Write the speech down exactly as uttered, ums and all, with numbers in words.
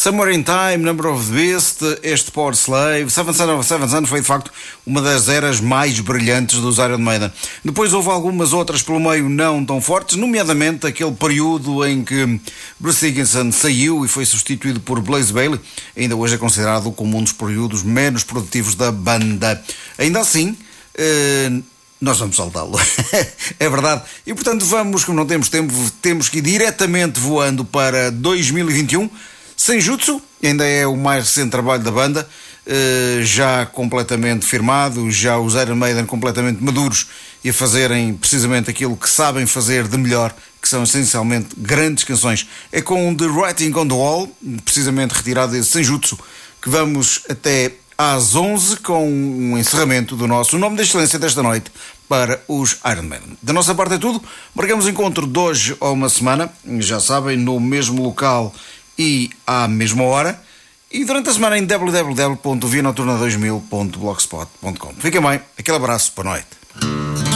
Somewhere in Time, Number of the Beast, este Power Slave, Seven Son of Seven Son foi de facto uma das eras mais brilhantes dos Iron Maiden. Depois houve algumas outras pelo meio não tão fortes, nomeadamente aquele período em que Bruce Dickinson saiu e foi substituído por Blaze Bayley, ainda hoje é considerado como um dos períodos menos produtivos da banda. Ainda assim, eh, nós vamos saltá-lo. É verdade. E portanto vamos, como não temos tempo, temos que ir diretamente voando para dois mil e vinte e um. Senjutsu ainda é o mais recente trabalho da banda, já completamente firmado, já os Iron Maiden completamente maduros e a fazerem precisamente aquilo que sabem fazer de melhor, que são essencialmente grandes canções. É com The Writing on the Wall, precisamente retirado desse Senjutsu, que vamos até às onze com um encerramento do nosso Nome da Excelência desta noite para os Iron Maiden. Da nossa parte é tudo. Marcamos encontro de hoje a uma semana, já sabem, no mesmo local e à mesma hora, e durante a semana em w w w ponto via noturna dois mil ponto blogspot ponto com. Fiquem bem, aquele abraço, boa noite.